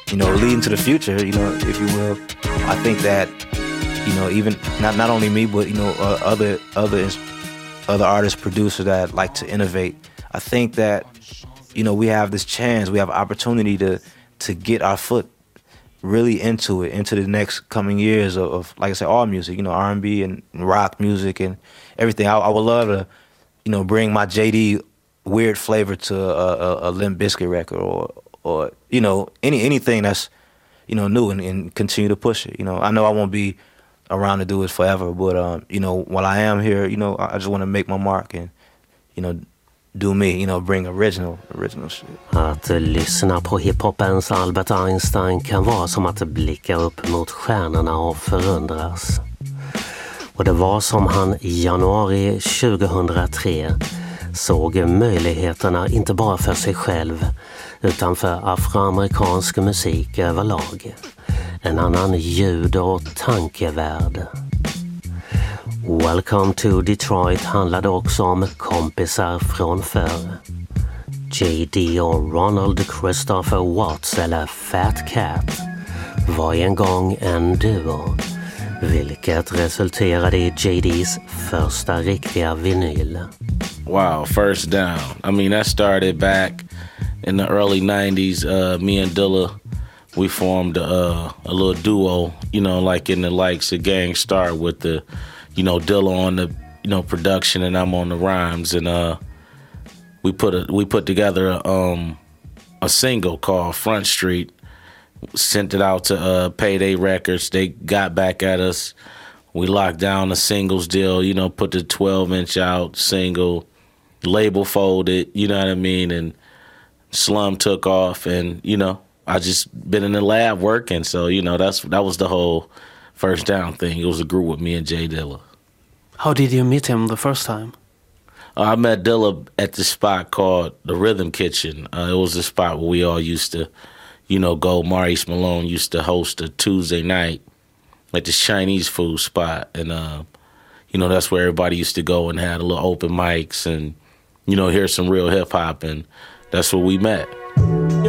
leading to the future, if you will. I think that, even not only me, but, other artists, producers that like to innovate. I think that, we have this chance, we have opportunity to get our foot really into the next coming years of like I said, all music, R&B and rock music and everything. I would love to, bring my JD weird flavor to a Limp Bizkit record or anything that's, new and continue to push it. I know I won't be around to do it forever, but, while I am here, I just want to make my mark and, do me, bring original shit. Att lyssna på hiphopens Albert Einstein kan vara som att blicka upp mot stjärnorna och förundras. Och det var som han i januari 2003 såg möjligheterna inte bara för sig själv utan för afroamerikansk musik överlag. En annan ljud- och tankevärld. Welcome to Detroit handlade också om kompisar från förr. JD och Ronald Christopher Watts eller Fat Cat var en gång en duo, vilket resulterade i JDs första riktiga vinyl. Wow, First Down. I mean, that started back in the early 90s. Me and Dilla, we formed a little duo, like in the likes of Gang Starr with the, Dilla on the, production and I'm on the rhymes. And we put together a single called Front Street, sent it out to Payday Records. They got back at us. We locked down the singles deal, put the 12-inch out single, label folded, you know what I mean? And Slum took off and, I just been in the lab working. So, that was the whole First Down thing. It was a group with me and Jay Dilla. How did you meet him the first time? I met Dilla at this spot called the Rhythm Kitchen. It was a spot where we all used to, go. Maurice Malone used to host a Tuesday night at this Chinese food spot. And, that's where everybody used to go and had a little open mics and, hear some real hip hop. And that's where we met.